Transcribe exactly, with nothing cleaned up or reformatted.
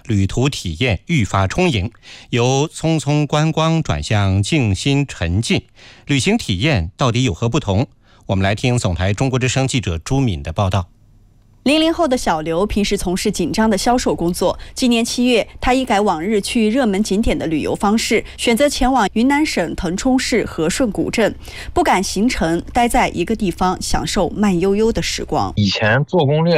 旅途体验愈发充盈，由匆匆观光转向静心沉浸，旅行体验到底有何不同？我们来听总台中国之声记者朱敏的报道。 零零后的小刘平时从事紧张的销售工作，今年七月，他一改往日去热门景点的旅游方式，选择前往云南省腾冲市和顺古镇，不赶行程，待在一个地方享受慢悠悠的时光。 以前做攻略